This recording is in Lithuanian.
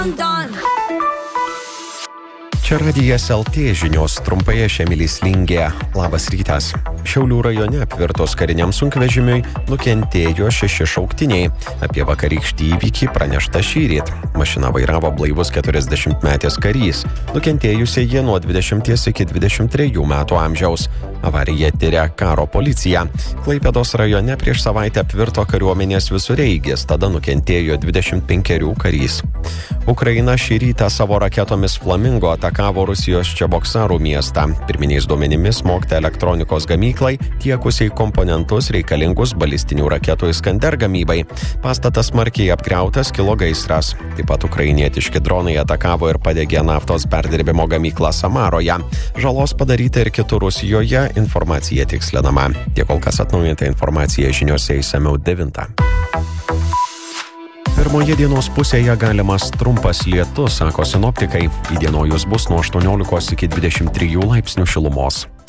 Čia Radijas LT žinios trumpai aš Emilis Lingė. Labas rytas. Šiaulių rajone apvirtus kariniam sunkvežimiui nukentėjo 6 šauktiniai. Apie vakarykštį įvykį pranešta šįryt. Mašiną vairavo blaivus 40-metis karys. Nukentėjusieji nuo 20 iki 23 metų amžiaus. Avariją tiria karo policija. Klaipėdos rajone prieš savaitę apvirto kariuomenės visureigis, tada nukentėjo 25 karys. Ukraina šį rytą savo raketomis Flamingo atakavo Rusijos Čeboksarų miestą. Pirminiais duomenimis smogta elektronikos gamyklai, tiekusiai komponentus reikalingus balistinių raketų Iskander gamybai. Pastatas smarkiai apgriautas, kilo gaisras. Taip pat ukrainietiški dronai atakavo ir padegė naftos perdirbimo gamyklą Samaroje. Žalos padaryta ir kitur Rusijoje, informacija tikslinama. Tiek kol kas atnaujinta informacija žiniose išsamiau 9. Pirmoje dienos pusėje galimas trumpas lietus, sako sinoptikai. Įdienojus bus nuo 18 iki 23 laipsnių šilumos.